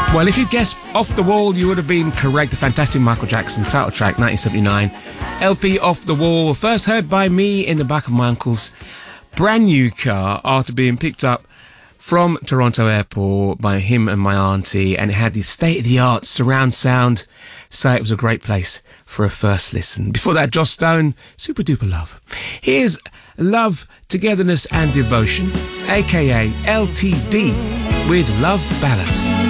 Well, if you guessed Off the Wall, you would have been correct. The fantastic Michael Jackson title track, 1979. LP Off the Wall, first heard by me in the back of my uncle's brand new car after being picked up from Toronto Airport by him and my auntie, and it had the state-of-the-art surround sound, so it was a great place for a first listen. Before that, Joss Stone, Super Duper Love. Here's Love, Togetherness and Devotion, aka LTD, with Love Ballad.